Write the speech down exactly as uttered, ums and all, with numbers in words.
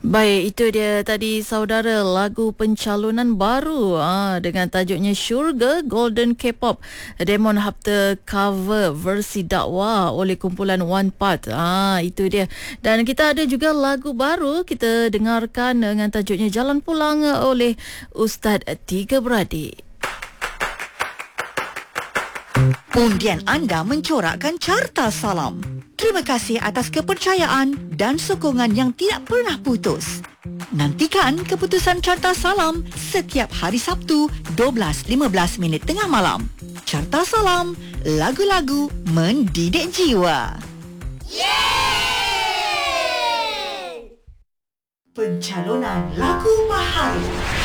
Baik, itu dia tadi saudara lagu pencalonan baru ah, dengan tajuknya Syurga Golden K-pop Demon Hapta cover versi dakwah oleh kumpulan One Part. Ah, itu dia. Dan kita ada juga lagu baru kita dengarkan dengan tajuknya Jalan Pulang oleh Ustaz Tiga Beradik. Undian anda mencorakkan Carta Salam. Terima kasih atas kepercayaan dan sokongan yang tidak pernah putus. Nantikan keputusan Carta Salam setiap hari Sabtu dua belas lima belas minit tengah malam. Carta Salam, lagu-lagu mendidik jiwa. Yeay! Pencalonan lagu baharu.